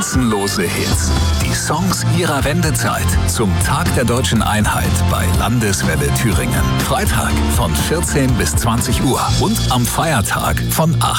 Grenzenlose Hits. Die Songs ihrer Wendezeit. Zum Tag der deutschen Einheit bei Landeswelle Thüringen. Freitag von 14 bis 20 Uhr und am Feiertag von 8